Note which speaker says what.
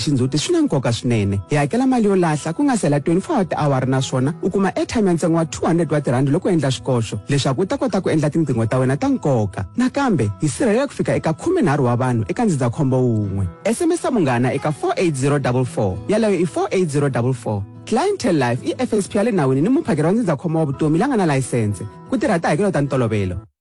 Speaker 1: xindzhuti swi na nkoka swinene. Hi hakela mali yo lahla ku nga sela 24 tiawara naswona u kuma airtime ya ntsengo wa 200 wa tirhandi loko u endla xikoxo leswaku u ta kota ku endla tinqingho ta wena ta nkoka. Nakambe hi sirhelela ku fika eka 13 wa vanhu eka ndzindzakhombo wun'we. SMS munghana eka 48044 yaleyo i 48044. Clientele Life i FSP ya le nawini ni muphakeri wa ndzindzakhombo wa vutomi la nga na layisense ku tirha tihakelo ta ntolovelo.